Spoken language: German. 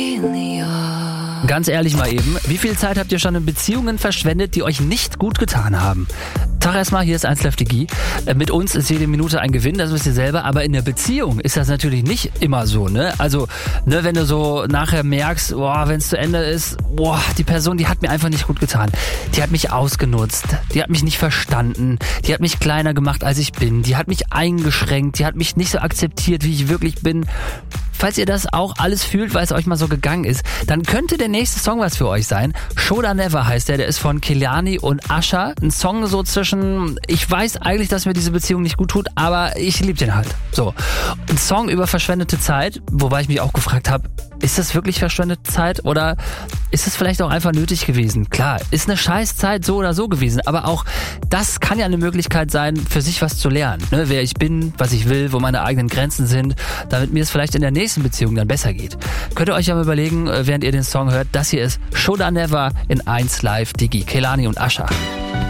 Ganz ehrlich mal eben, wie viel Zeit habt ihr schon in Beziehungen verschwendet, die euch nicht gut getan haben? Tag erstmal, hier ist 1Live Digi. Mit uns ist jede Minute ein Gewinn, das wisst ihr selber, aber in der Beziehung ist das natürlich nicht immer so, ne? Also, ne, wenn du so nachher merkst, wenn es zu Ende ist, die Person, die hat mir einfach nicht gut getan. Die hat mich ausgenutzt, die hat mich nicht verstanden, die hat mich kleiner gemacht, als ich bin, die hat mich eingeschränkt, die hat mich nicht so akzeptiert, wie ich wirklich bin. Falls ihr das auch alles fühlt, weil es euch mal so gegangen ist, dann könnte der nächste Song was für euch sein. Shoulda Never heißt der ist von Kehlani und Usher. Ein Song so zwischen, ich weiß eigentlich, dass mir diese Beziehung nicht gut tut, aber ich liebe den halt. So. Ein Song über verschwendete Zeit, wobei ich mich auch gefragt habe, ist das wirklich verschwendete Zeit oder ist es vielleicht auch einfach nötig gewesen? Klar, ist eine scheiß Zeit so oder so gewesen, aber auch das kann ja eine Möglichkeit sein, für sich was zu lernen. Ne? Wer ich bin, was ich will, wo meine eigenen Grenzen sind, damit mir es vielleicht in der nächsten Beziehung dann besser geht. Könnt ihr euch ja mal überlegen, während ihr den Song hört, das hier ist Shoulda Never in 1Live Digi, Kehlani und Usher.